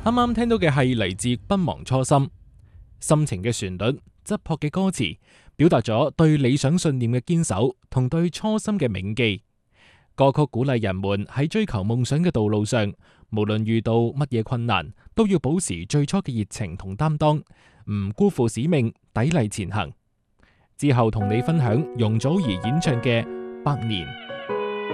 啱啱聽到嘅係嚟自不忘初心，深情嘅旋律、質樸嘅歌詞，表達咗對理想信念嘅堅守同對初心嘅銘記。歌曲鼓勵人們喺追求夢想嘅道路上，無論遇到乜嘢困難，都要保持最初嘅熱情同擔當，唔辜負使命，砥礪前行。之後同你分享容祖兒演唱嘅《百年》。